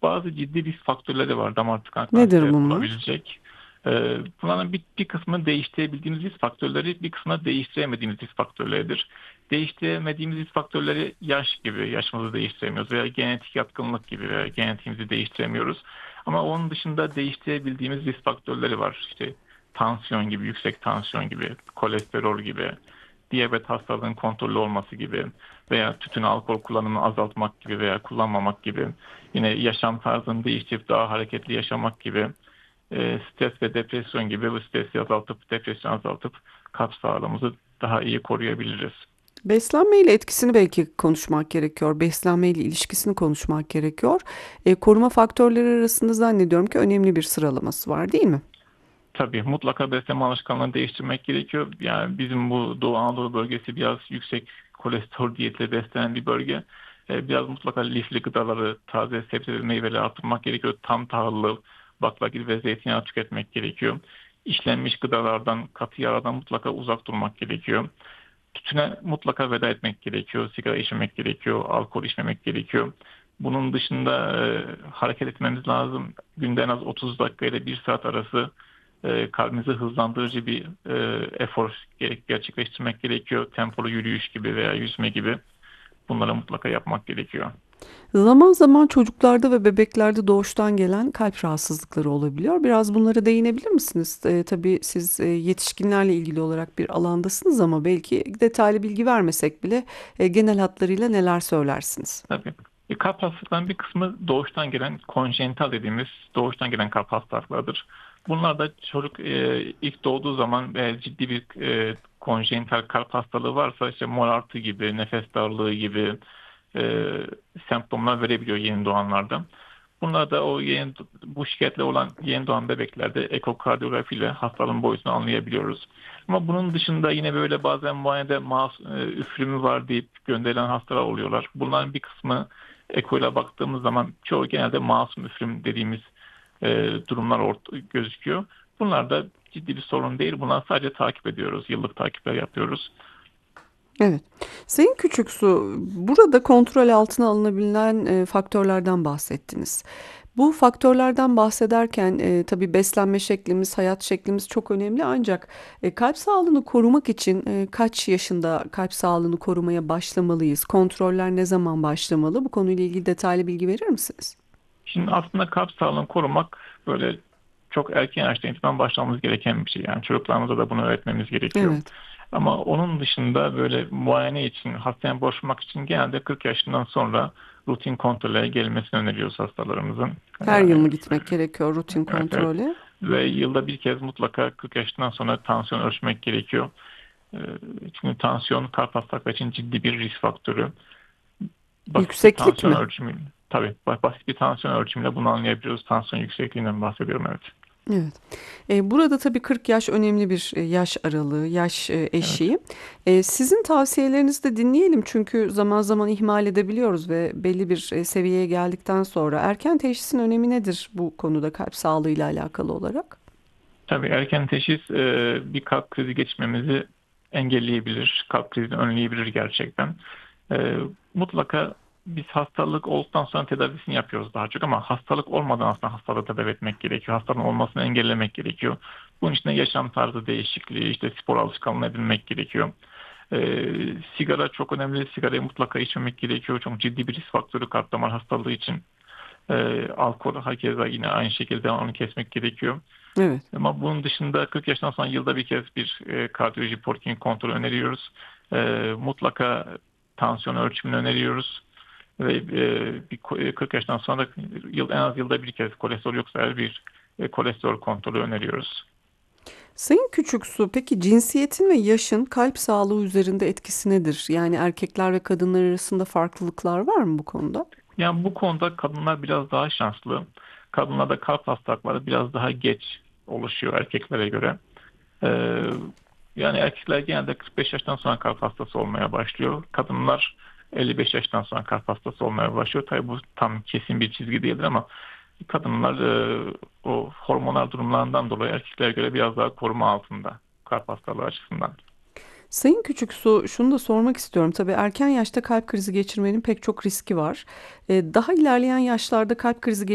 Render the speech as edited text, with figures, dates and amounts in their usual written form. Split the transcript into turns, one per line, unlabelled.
bazı ciddi risk faktörleri var damar tıkanıklığına
Nedir
sebep
bunlar?
olabilecek. Bunların bir kısmı değiştirebildiğimiz risk faktörleri, bir kısmı değiştiremediğimiz risk faktörleridir. Değiştiremediğimiz risk faktörleri yaş gibi, yaşımızı değiştiremiyoruz veya genetik yatkınlık gibi veya genetiğimizi değiştiremiyoruz. Ama onun dışında değiştirebildiğimiz risk faktörleri var. İşte tansiyon gibi, yüksek tansiyon gibi, kolesterol gibi, diyabet hastalığının kontrollü olması gibi veya tütün alkol kullanımını azaltmak gibi veya kullanmamak gibi, yine yaşam tarzını değiştirip daha hareketli yaşamak gibi, stres ve depresyon gibi, bu stresi azaltıp depresyonu azaltıp kalp sağlığımızı daha iyi koruyabiliriz.
Beslenme ile etkisini belki konuşmak gerekiyor. Beslenme ile ilişkisini konuşmak gerekiyor. Koruma faktörleri arasında zannediyorum ki önemli bir sıralaması var, değil mi?
Tabii mutlaka beslenme alışkanlığını değiştirmek gerekiyor. Yani bizim bu Doğu Anadolu bölgesi biraz yüksek kolesterol diyetiyle beslenen bir bölge. Biraz mutlaka lifli gıdaları, taze sebze ve meyveleri artırmak gerekiyor. Tam tahıllı baklagil ve zeytinyağı tüketmek gerekiyor. İşlenmiş gıdalardan, katı yağlardan mutlaka uzak durmak gerekiyor. Tütüne mutlaka veda etmek gerekiyor. Sigara içmemek gerekiyor. Alkol içmemek gerekiyor. Bunun dışında hareket etmemiz lazım. Günde en az 30 dakika ile 1 saat arası kalbimizi hızlandırıcı bir efor gerçekleştirmek gerekiyor. Tempolu yürüyüş gibi veya yüzme gibi bunları mutlaka yapmak gerekiyor.
Zaman zaman çocuklarda ve bebeklerde doğuştan gelen kalp rahatsızlıkları olabiliyor. Biraz bunlara değinebilir misiniz? Tabii siz yetişkinlerle ilgili olarak bir alandasınız ama belki detaylı bilgi vermesek bile genel hatlarıyla neler söylersiniz?
Tabii. Kalp hastalıklarının bir kısmı doğuştan gelen konjenital dediğimiz doğuştan gelen kalp hastalıklarıdır. Bunlar da çocuk ilk doğduğu zaman ciddi bir konjenital kalp hastalığı varsa işte mol artı gibi, nefes darlığı gibi e, semptomlar verebiliyor yeni doğanlarda. Bunlar da bu şikayetle olan yeni doğan bebeklerde ekokardiyografi ile hastalığın boyutunu anlayabiliyoruz. Ama bunun dışında yine böyle bazen muayenede üfürümü var deyip gönderilen hastalar oluyorlar. Bunların bir kısmı eko ile baktığımız zaman çoğu genelde masum üfürüm dediğimiz durumlar gözüküyor. Bunlar da ciddi bir sorun değil. Bunları sadece takip ediyoruz. Yıllık takipler yapıyoruz.
Evet. Sayın Küçüksu, burada kontrol altına alınabilen faktörlerden bahsettiniz. Bu faktörlerden bahsederken tabii beslenme şeklimiz, hayat şeklimiz çok önemli ancak kalp sağlığını korumak için kaç yaşında kalp sağlığını korumaya başlamalıyız? Kontroller ne zaman başlamalı? Bu konuyla ilgili detaylı bilgi verir misiniz?
Şimdi aslında kalp sağlığını korumak böyle çok erken yaşta itibaren başlamamız gereken bir şey. Yani çocuklarımıza da bunu öğretmemiz gerekiyor.
Evet.
Ama onun dışında böyle muayene için, hastaneye başvurmak için genelde 40 yaşından sonra rutin kontrole gelmesini öneriyoruz hastalarımızın.
Her yıl
Yani
mı gitmek gerekiyor rutin
evet, evet.
kontrole?
Ve yılda bir kez mutlaka 40 yaşından sonra tansiyon ölçmek gerekiyor. Ee, Çünkü tansiyon kalp hastalıkları için ciddi bir risk faktörü. Basit bir
Yükseklik
tansiyon
mi?
ölçümü, tabii basit bir tansiyon ölçümüyle bunu anlayabiliyoruz. Tansiyon yüksekliğinden bahsediyorum, evet.
Evet. Burada tabii 40 yaş önemli bir yaş aralığı, yaş
Evet.
eşiği. Sizin tavsiyelerinizi de dinleyelim çünkü zaman zaman ihmal edebiliyoruz ve belli bir seviyeye geldikten sonra erken teşhisin önemi nedir bu konuda kalp sağlığıyla alakalı olarak?
Tabii erken teşhis bir kalp krizi geçmemizi engelleyebilir, kalp krizini önleyebilir gerçekten. Mutlaka biz hastalık olduktan sonra tedavisini yapıyoruz daha çok ama hastalık olmadan aslında hastalığı tedavi etmek gerekiyor. Hastalığın olmasını engellemek gerekiyor. Bunun için de yaşam tarzı değişikliği, işte spor alışkanlığı edinmek gerekiyor. Sigara çok önemli. Sigarayı mutlaka içmemek gerekiyor. Çok ciddi bir risk faktörü kalp damar hastalığı için. Alkol hakeza yine aynı şekilde onu kesmek gerekiyor.
Evet.
Ama bunun dışında 40 yaşından sonra yılda bir kez bir kardiyoloji polikliniği kontrolü öneriyoruz. Mutlaka tansiyon ölçümünü öneriyoruz. Ve 40 yaşından sonra da en az yılda bir kez kolesterol yoksa eğer bir kolesterol kontrolü öneriyoruz.
Sayın Küçüksu, peki cinsiyetin ve yaşın kalp sağlığı üzerinde etkisi nedir? Yani erkekler ve kadınlar arasında farklılıklar var mı bu konuda?
Yani bu konuda kadınlar biraz daha şanslı. Kadınlarda kalp hastalıkları biraz daha geç oluşuyor erkeklere göre. Ee, Yani erkekler genelde 45 yaştan sonra kalp hastası olmaya başlıyor. Kadınlar 55 yaştan sonra kalp hastası olmaya başlıyor. Tabii bu tam kesin bir çizgi değildir ama kadınlar o hormonal durumlarından dolayı erkeklere göre biraz daha koruma altında kalp hastalığı açısından.
Sayın Küçüksu, şunu da sormak istiyorum. Tabii erken yaşta kalp krizi geçirmenin pek çok riski var. Daha ilerleyen yaşlarda kalp krizi